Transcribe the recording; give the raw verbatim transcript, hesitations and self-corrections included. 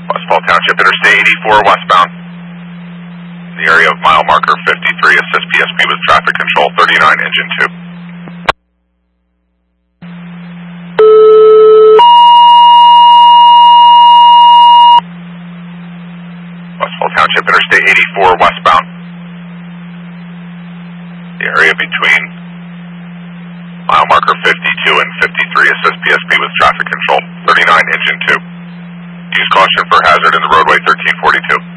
Westfall Township, Interstate eighty-four westbound. In the area of mile marker fifty-three, assist P S P with traffic control thirty-nine, engine two. Westfall Township, Interstate eighty-four westbound. The area between mile marker fifty-two and fifty-three, assist P S P with traffic control thirty-nine, engine two. Use caution for hazard in the roadway thirteen forty-two.